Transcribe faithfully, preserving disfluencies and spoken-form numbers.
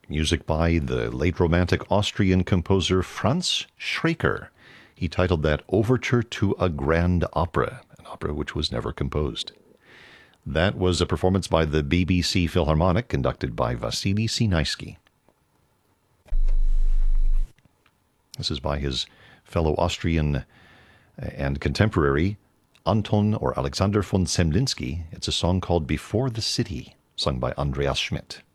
Music by the late Romantic Austrian composer Franz Schreker. He titled that Overture to a Grand Opera, an opera which was never composed. That was a performance by the B B C Philharmonic, conducted by Vasily Sinaisky. This is by his fellow Austrian and contemporary Anton or Alexander von Semlinsky. It's a song called Before the City, sung by Andreas Schmidt.